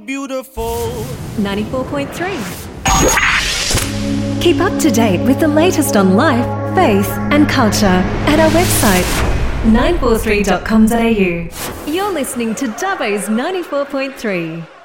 Beautiful. 94.3. Keep up to date with the latest on life, faith and culture at our website 943.com.au. You're listening to Dubbo's 94.3.